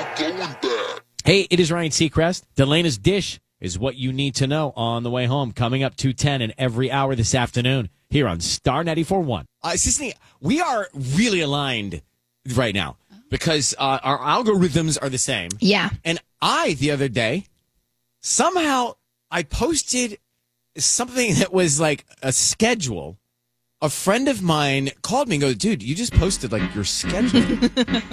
Hey, it is Ryan Seacrest. Delena's Dish is what you need to know on the way home. Coming up 2:10 and every hour this afternoon here on Star 94.1. Sisney, we are really aligned right now because our algorithms are the same. Yeah. And the other day, somehow I posted something that was like a schedule. A friend of mine called me and goes, dude, you just posted like your schedule.